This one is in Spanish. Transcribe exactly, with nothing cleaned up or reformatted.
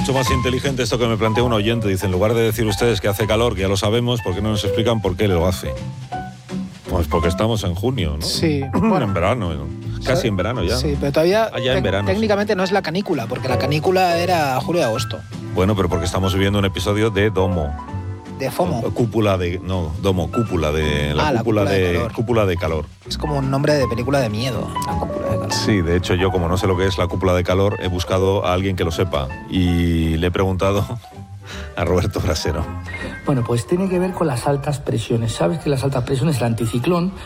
mucho más inteligente esto que me plantea un oyente. Dice, en lugar de decir ustedes que hace calor, que ya lo sabemos, ¿por qué no nos explican por qué lo hace? Pues porque estamos en junio, ¿no? Sí. Bueno, en verano, ¿no? Casi en verano ya. Sí, pero todavía ah, ya en verano, técnicamente sí. no es la canícula, porque la canícula era julio y agosto. Bueno, pero porque estamos viviendo un episodio de Domo. De FOMO. Cúpula de... No, Domo, cúpula de... La, ah, la cúpula, cúpula de, de, calor. cúpula de calor. Es como un nombre de película de miedo, la cúpula de calor. Sí, de hecho yo como no sé lo que es la cúpula de calor, he buscado a alguien que lo sepa y le he preguntado a Roberto Brasero. Bueno, pues tiene que ver con las altas presiones. Sabes que las altas presiones, el anticiclón,